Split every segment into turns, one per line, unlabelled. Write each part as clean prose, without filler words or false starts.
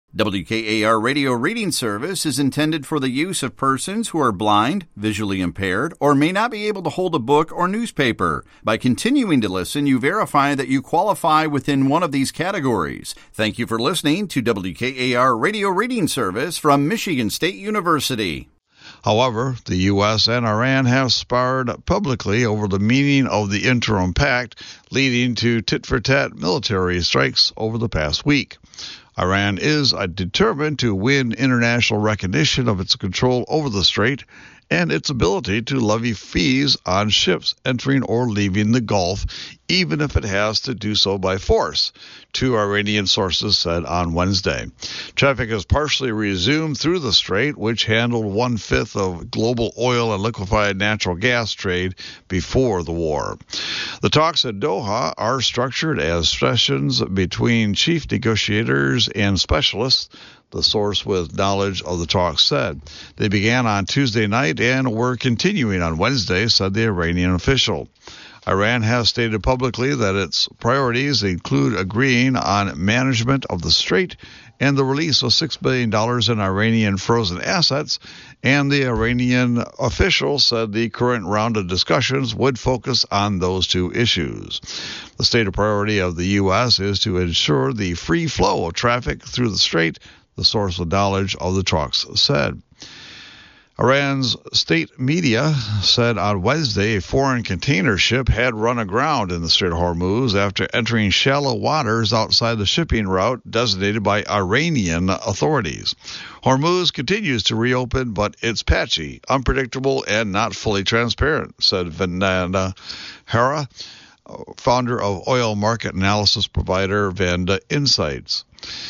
WKAR Radio Reading Service is intended for the use of persons who are blind, visually impaired, or may not be able to hold a book or newspaper. By continuing to listen, you verify that you qualify within one of these categories. Thank you for listening to WKAR Radio Reading Service from Michigan State University.
However, the U.S. and Iran have sparred publicly over the meaning of the interim pact, leading to tit-for-tat military strikes over the past week. Iran is determined to win international recognition of its control over the strait and its ability to levy fees on ships entering or leaving the Gulf, even if it has to do so by force, two Iranian sources said on Wednesday. Traffic has partially resumed through the strait, which handled 1/5 of global oil and liquefied natural gas trade before the war. The talks at Doha are structured as sessions between chief negotiators and specialists, the source with knowledge of the talks said. They began on Tuesday night and were continuing on Wednesday, said the Iranian official. Iran has stated publicly that its priorities include agreeing on management of the strait and the release of $6 billion in Iranian frozen assets, and the Iranian official said the current round of discussions would focus on those two issues. The stated priority of the U.S. is to ensure the free flow of traffic through the strait, the source with knowledge of the talks said. Iran's state media said on Wednesday a foreign container ship had run aground in the Strait of Hormuz after entering shallow waters outside the shipping route designated by Iranian authorities. Hormuz continues to reopen, but it's patchy, unpredictable, and not fully transparent, said Vanda Hara, founder of oil market analysis provider Vanda Insights.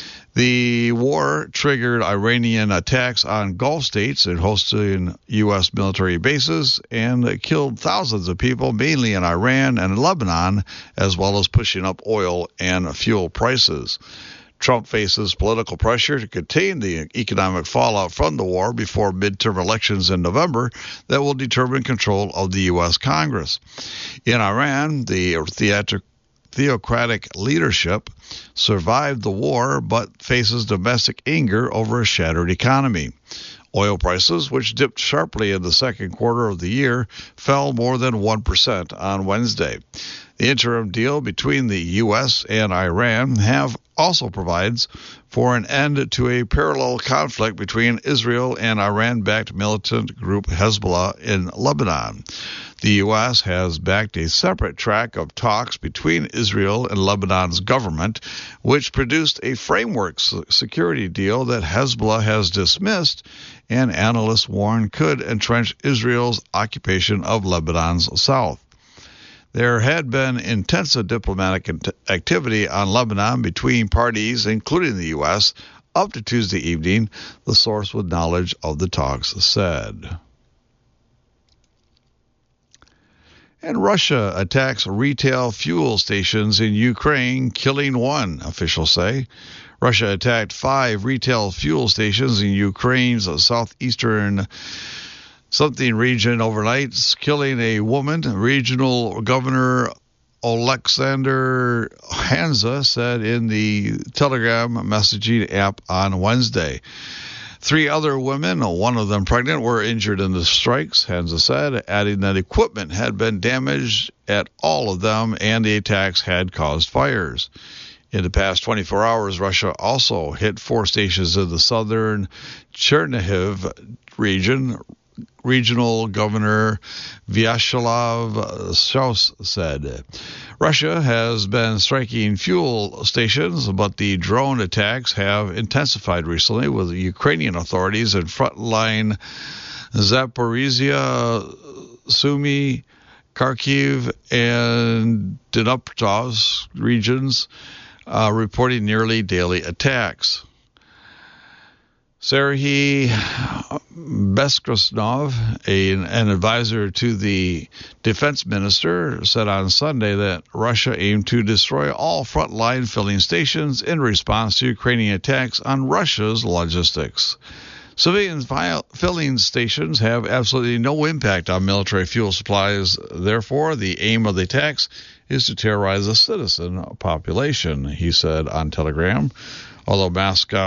The war triggered Iranian attacks on Gulf states and hosting U.S. military bases and killed thousands of people, mainly in Iran and Lebanon, as well as pushing up oil and fuel prices. Trump faces political pressure to contain the economic fallout from the war before midterm elections in November that will determine control of the U.S. Congress. In Iran, the theocratic leadership survived the war but faces domestic anger over a shattered economy. Oil prices, which dipped sharply in the second quarter of the year, fell more than 1% on Wednesday. The interim deal between the U.S. and Iran also provides for an end to a parallel conflict between Israel and Iran-backed militant group Hezbollah in Lebanon. The U.S. has backed a separate track of talks between Israel and Lebanon's government, which produced a framework security deal that Hezbollah has dismissed, and analysts warn could entrench Israel's occupation of Lebanon's south. There had been intensive diplomatic activity on Lebanon between parties, including the U.S., up to Tuesday evening, the source with knowledge of the talks said. And Russia attacks retail fuel stations in Ukraine, killing one, officials say. Russia attacked 5 retail fuel stations in Ukraine's southeastern region overnight, killing a woman. Regional Governor Alexander Hanza said in the Telegram messaging app on Wednesday. 3 other women, one of them pregnant, were injured in the strikes, Hanza said, adding that equipment had been damaged at all of them and the attacks had caused fires. In the past 24 hours, Russia also hit 4 stations in the southern Chernihiv region. Regional Governor Vyacheslav Strauss said. Russia has been striking fuel stations, but the drone attacks have intensified recently, with the Ukrainian authorities in frontline Zaporizhia, Sumy, Kharkiv, and Dnipropetrovsk regions reporting nearly daily attacks. Serhiy Beskrasnov, an advisor to the defense minister, said on Sunday that Russia aimed to destroy all frontline filling stations in response to Ukrainian attacks on Russia's logistics. Civilian filling stations have absolutely no impact on military fuel supplies. Therefore, the aim of the attacks is to terrorize the citizen population, he said on Telegram. Although Moscow